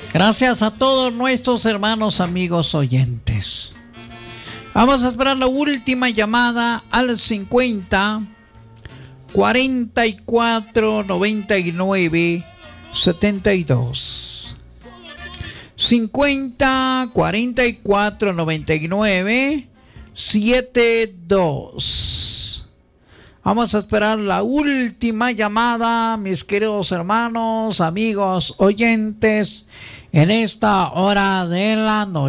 Gracias a todos nuestros hermanos, amigos oyentes. Vamos a esperar la última llamada al 50 44 99 72. 50 44 99 72. Vamos a esperar la última llamada, mis queridos hermanos, amigos, oyentes, en esta hora de la noche.